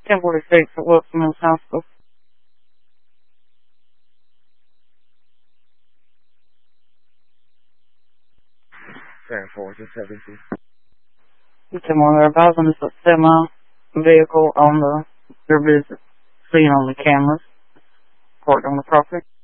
1046 at Wilson Mills Hospital. 4, just 72. They're advising us a semi-vehicle on the, they're seen on the cameras, parked on the property.